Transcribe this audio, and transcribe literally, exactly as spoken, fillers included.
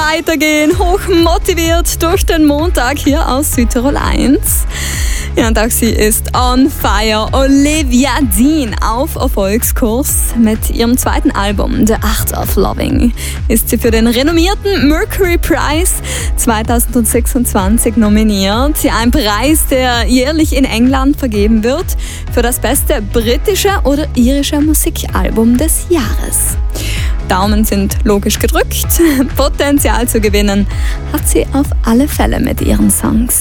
weitergehen, hochmotiviert durch den Montag hier aus Südtirol eins. Ja, und auch sie ist on fire. Olivia Dean auf Erfolgskurs. Mit ihrem zweiten Album The Art of Loving ist sie für den renommierten Mercury Prize zwanzig sechsundzwanzig nominiert. Ein Preis, der jährlich in England vergeben wird für das beste britische oder irische Musikalbum des Jahres. Daumen sind logisch gedrückt. Potenzial zu gewinnen hat sie auf alle Fälle mit ihren Songs.